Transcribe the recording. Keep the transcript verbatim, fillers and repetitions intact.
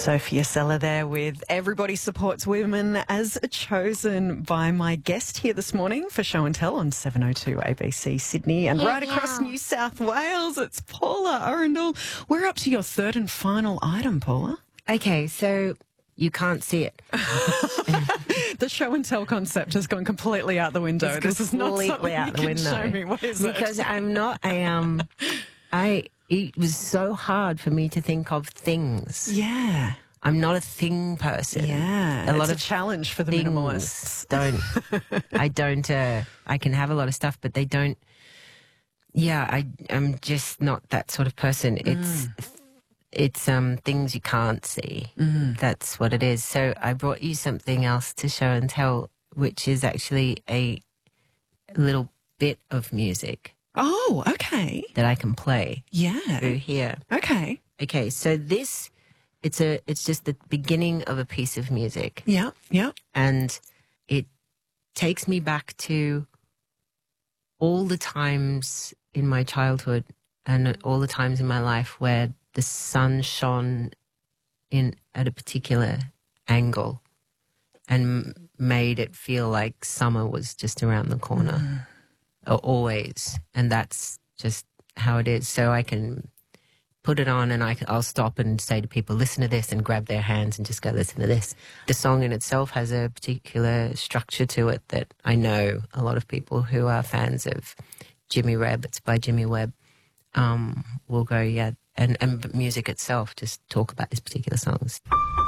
Sophia Seller there with Everybody Supports Women as chosen by my guest here this morning for Show and Tell on seven oh two A B C Sydney and yeah, right across yeah. New South Wales. It's Paula Arundel. We're up to your third and final item, Paula. Okay, so you can't see it. The Show and Tell concept has gone completely out the window. It's this is not completely something out you the can window. show me. What is Because it? I'm not a, um, I, it was so hard for me to think of things. Yeah. I'm not a thing person. Yeah. A it's lot a of challenge for the things minimalists. Don't, I don't, uh, I can have a lot of stuff, but they don't, yeah, I, I'm just not that sort of person. It's, Mm. it's, um, things you can't see. Mm. That's what it is. So I brought you something else to show and tell, which is actually a little bit of music. Oh, okay. That I can play. Yeah. Through here. Okay. Okay, so this, it's a, it's just the beginning of a piece of music. Yeah, yeah. And it takes me back to all the times in my childhood and all the times in my life where the sun shone in at a particular angle and made it feel like summer was just around the corner. Mm. Always. And that's just how it is. So I can put it on and I can, I'll stop and say to people, listen to this, and grab their hands and just go, listen to this. The song in itself has a particular structure to it that I know a lot of people who are fans of Jimmy Webb, it's by Jimmy Webb, um, will go, yeah. And, and music itself, just talk about these particular songs.